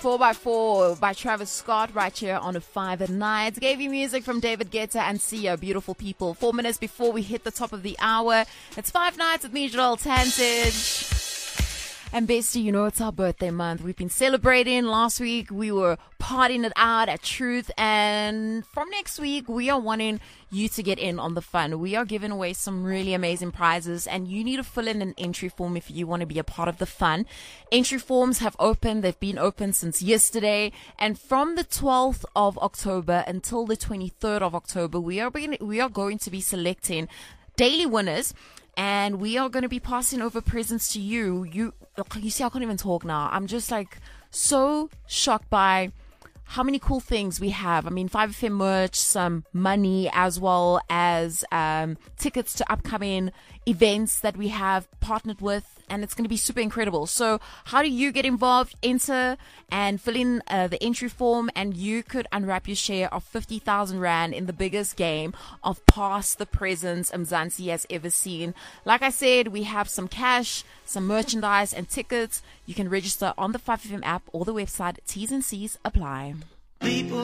4x4 by Travis Scott right here on a 5 at night. Gave you music from David Guetta and Sia, Beautiful People. 4 minutes before we hit the top of the hour. It's 5 nights with me, Joel Tantage. And Bestie, you know it's our birthday month. We've been celebrating. Last week we were partying it out at Truth. And from next week we are wanting you to get in on the fun. We are giving away some really amazing prizes. And you need to fill in an entry form if you want to be a part of the fun. Entry forms have opened. They've been open since yesterday. And from the 12th of October until the 23rd of October, we are going to be selecting daily winners. And we are going to be passing over presents to you. You see, I can't even talk now. I'm just like so shocked by how many cool things we have. I mean, 5FM merch, some money, as well as tickets to upcoming events that we have partnered with. And it's going to be super incredible. So how do you get involved? Enter and fill in the entry form, and you could unwrap your share of 50,000 Rand in the biggest game of past the presents Mzansi has ever seen. Like I said, we have some cash, some merchandise, and tickets. You can register on the 5FM app or the website. T's and C's apply. People